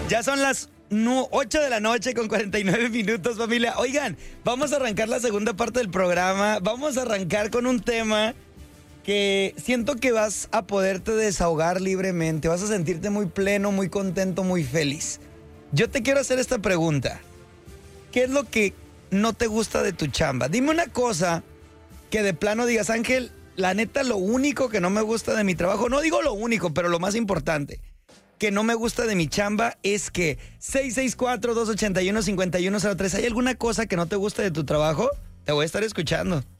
Ya son las 8 de la noche con 49 minutos, familia. Oigan, vamos a arrancar la segunda parte del programa. Vamos a arrancar con un tema que siento que vas a poderte desahogar libremente. Vas a sentirte muy pleno, muy contento, muy feliz. Yo te quiero hacer esta pregunta. ¿Qué es lo que no te gusta de tu chamba? Dime una cosa que de plano digas, Ángel, la neta, lo único que no me gusta de mi trabajo, no digo lo único, pero lo más importante que no me gusta de mi chamba es que 664-281-5103. ¿Hay alguna cosa que no te gusta de tu trabajo? Te voy a estar escuchando.